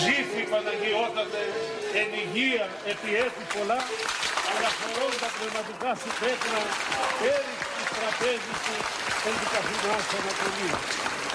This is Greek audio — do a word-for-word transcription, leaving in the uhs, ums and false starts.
Ζήφη Παναγιώτατε, εν υγεία επί έτη πολλά, αλλά φορών τα πνευματικά σου τέκνα, έριξ της τραπέζης σου, εν του καθημάς Ανατολή.